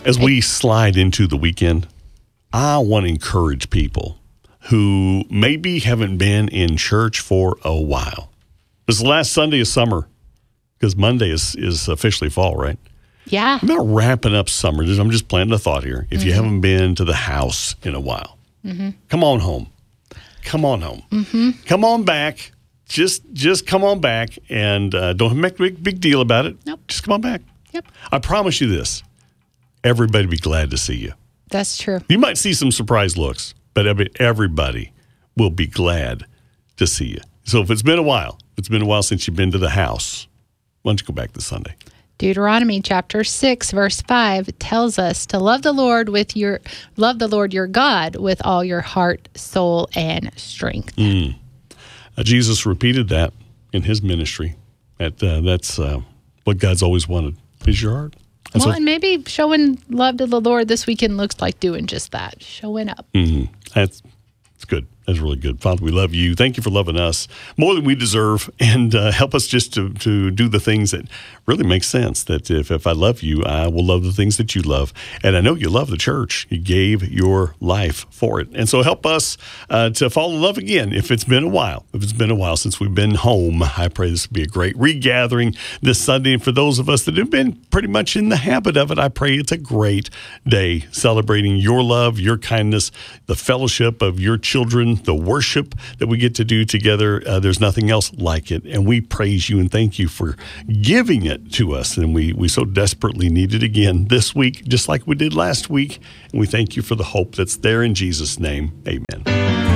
As we slide into the weekend, I want to encourage people who maybe haven't been in church for a while. It's the last Sunday of summer because Monday is officially fall, right? Yeah. I'm not wrapping up summer. I'm just planting a thought here. If you haven't been to the house in a while, come on home. Come on home. Come on back. Just come on back and don't make a big deal about it. Nope. Just come on back. Yep. I promise you this. Everybody will be glad to see you. That's true. You might see some surprise looks, but everybody will be glad to see you. So if it's been a while since you've been to the house, why don't you go back this Sunday? Deuteronomy chapter 6, verse 5 tells us to love the Lord your God with all your heart, soul, and strength. Jesus repeated that in his ministry. That's what God's always wanted, is your heart. And maybe showing love to the Lord this weekend looks like doing just that, showing up. That's good. That's really good. Father, we love you. Thank you for loving us more than we deserve, and help us just to do the things that really make sense, that if I love you, I will love the things that you love. And I know you love the church. You gave your life for it. And so help us to fall in love again if it's been a while. If it's been a while since we've been home, I pray this will be a great regathering this Sunday. And for those of us that have been pretty much in the habit of it, I pray it's a great day celebrating your love, your kindness, the fellowship of your children, the worship that we get to do together. There's nothing else like it. And we praise you and thank you for giving it to us. And we so desperately need it again this week, just like we did last week. And we thank you for the hope that's there in Jesus' name. Amen.